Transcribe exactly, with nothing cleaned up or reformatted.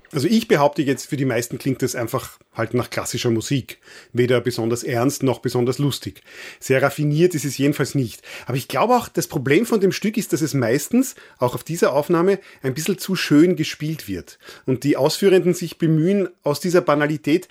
Also ich behaupte jetzt, für die meisten klingt das einfach halt nach klassischer Musik. Weder besonders ernst noch besonders lustig. Sehr raffiniert ist es jedenfalls nicht. Aber ich glaube auch, das Problem von dem Stück ist, dass es meistens, auch auf dieser Aufnahme, ein bisschen zu schön gespielt wird. Und die Ausführenden sich bemühen, aus dieser Banalität